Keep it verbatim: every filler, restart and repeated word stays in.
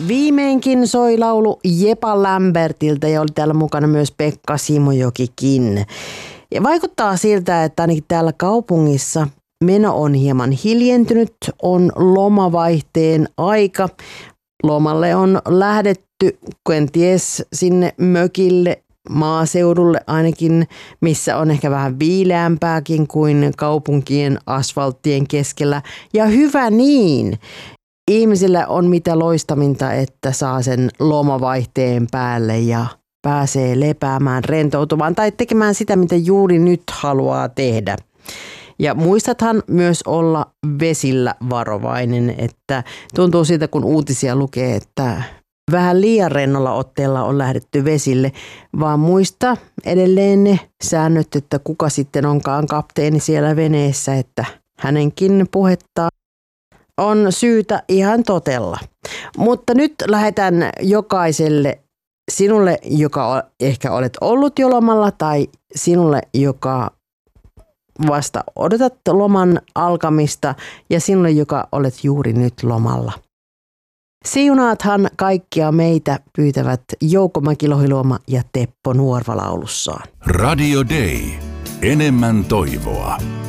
Viimeinkin soi laulu Jepa Lambertilta ja oli täällä mukana myös Pekka Simojokikin. Ja vaikuttaa siltä, että ainakin täällä kaupungissa meno on hieman hiljentynyt, on lomavaihteen aika. Lomalle on lähdetty kenties sinne mökille, maaseudulle ainakin, missä on ehkä vähän viileämpääkin kuin kaupunkien asfalttien keskellä. Ja hyvä niin. Ihmisillä on mitä loistaminta, että saa sen lomavaihteen päälle ja pääsee lepäämään, rentoutumaan tai tekemään sitä, mitä juuri nyt haluaa tehdä. Ja muistathan myös olla vesillä varovainen, että tuntuu siitä, kun uutisia lukee, että vähän liian rennolla otteella on lähdetty vesille, vaan muista edelleen ne säännöt, että kuka sitten onkaan kapteeni siellä veneessä, että hänenkin puhettaan on syytä ihan totella. Mutta nyt lähetän jokaiselle, sinulle, joka ehkä olet ollut jo lomalla, tai sinulle, joka vasta odotat loman alkamista, ja sinulle, joka olet juuri nyt lomalla. Siunaathan kaikkia meitä pyytävät Jouko Mäki-Lohiluoma ja Teppo Nuorva laulussaan. Radio Day. Enemmän toivoa.